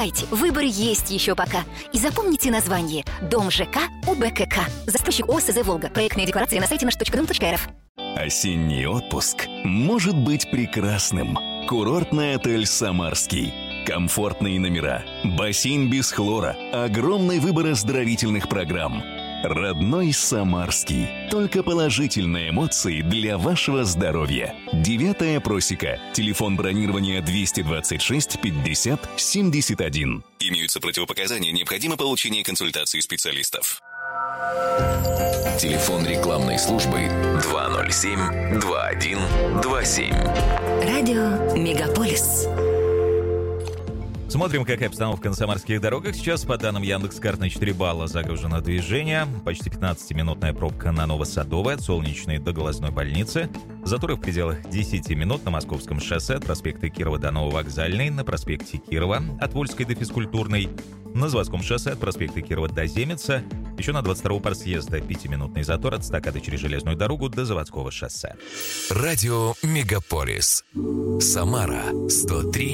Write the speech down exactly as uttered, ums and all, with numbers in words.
Выбор есть еще пока. И запомните название. Дом ЖК УБКК. Застройщик ОСЗ «Волга». Проектная декларация на сайте наш точка дом точка рф. Осенний отпуск может быть прекрасным. Курортный отель «Самарский». Комфортные номера, бассейн без хлора, огромный выбор оздоровительных программ. Родной Самарский. Только положительные эмоции для вашего здоровья. Девятая просека. Телефон бронирования двести двадцать шесть пятьдесят семьдесят один. Имеются противопоказания, необходимо получение консультации специалистов. Телефон рекламной службы два ноль семь два один два семь. Радио Мегаполис. Смотрим, какая обстановка на самарских дорогах. Сейчас, по данным Яндекс.Карт, на четыре балла загружено движение. Почти пятнадцатиминутная пробка на Новосадовой от Солнечной до Глазной больницы. Заторы в пределах десяти минут на Московском шоссе от проспекта Кирова до Нововокзальной, на проспекте Кирова от Вольской до Физкультурной, на Заводском шоссе от проспекта Кирова до Земеца. Еще на двадцать второго съезда пятиминутный затор от стакады через железную дорогу до Заводского шоссе. Радио Мегаполис. Самара сто три